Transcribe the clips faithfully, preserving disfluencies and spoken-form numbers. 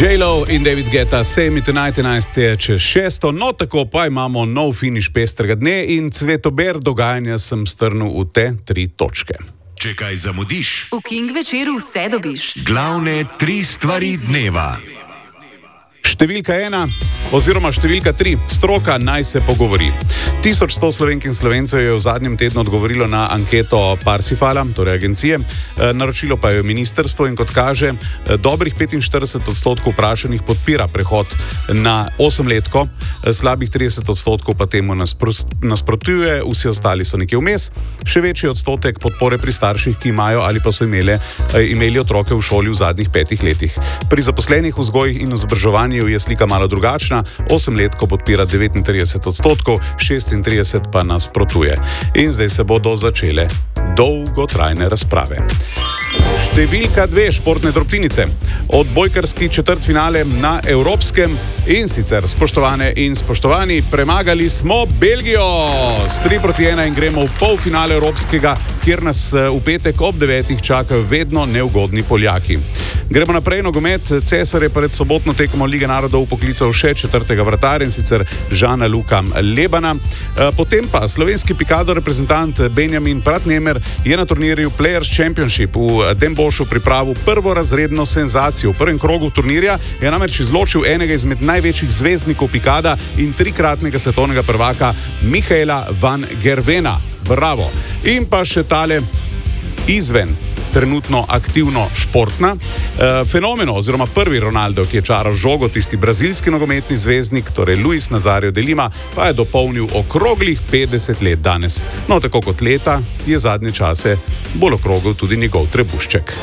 J-Lo in David Guetta, Save Me Tonight, enajst je čez šesto, no tako pa imamo nov finiš pestrega dne in cvetober dogajanja sem strnil v te tri točke. Če kaj zamudiš, v King večeru vse dobiš. Glavne tri stvari dneva. Številka ena oziroma številka tri, stroka naj se pogovori. tisoč sto Slovenk in Slovencev je v zadnjem tednu odgovorilo na anketo Parsifala, torej agencije, naročilo pa je ministrstvo in kot kaže, dobrih petinštirideset odstotkov vprašanih podpira prehod na osemletko, slabih trideset odstotkov pa temu nasprotuje, vsi ostali so nekje vmes, še večji odstotek podpore pri starših, ki imajo ali pa so imeli, imeli otroke v šoli v zadnjih petih letih. Pri zaposlenih v vzgoji in izobraževanju je slika malo drugačna, osemletko podpira devetintrideset odstotkov, šestintrideset pa nasprotuje. In zdaj se bodo začele dolgotrajne razprave. Številka dve, športne drobtinice. Odbojkarski četrtfinale na Evropskem in sicer, spoštovane in spoštovani, premagali smo Belgijo s tri proti ena in gremo v polfinale Evropskega, kjer nas v petek ob devetih čakajo vedno neugodni Poljaki. Gremo naprej, nogomet. Cesar je pred sobotno tekmo Lige narodov poklical še četrtega vratarja, in sicer Žana Luka Lebana. Potem pa slovenski pikado reprezentant Benjamin Pratnemer je na turnirju Players Championship v Dembošu pripravil prvorazredno senzacijo. V prvem krogu turnirja je namreč izločil enega izmed največjih zvezdnikov pikada in trikratnega svetovnega prvaka Michaela van Gervena. Bravo! In pa še tale izven trenutno aktivno športna. E, fenomeno oziroma prvi Ronaldo, ki je čaral žogo, tisti brazilski nogometni zvezdnik, torej Luis Nazario de Lima, pa je dopolnil okroglih petdeset let danes. No, tako kot leta, je zadnje čase bolj okrogel tudi njegov trebušček.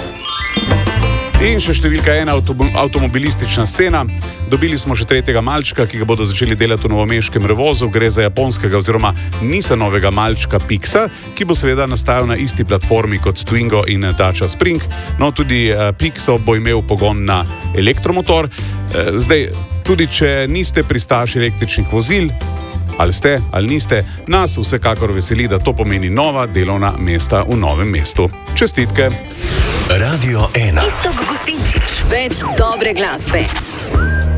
In še številka ena, avtomobilistična scena. Dobili smo še tretjega malčka, ki ga bodo začeli delati v novomeškem Revozu. Gre za japonskega oziroma Nissanovega malčka Pixa, ki bo seveda nastajal na isti platformi kot Twingo in Dacia Spring. No, tudi Pixo bo imel pogon na elektromotor. Zdaj, tudi če niste pristaši električnih vozil, ali ste, ali niste, nas vsekakor veseli, da to pomeni nova delovna mesta v novem mestu. Čestitke! Radio ena. Iztok Gostinčič. Več dobre glasbe.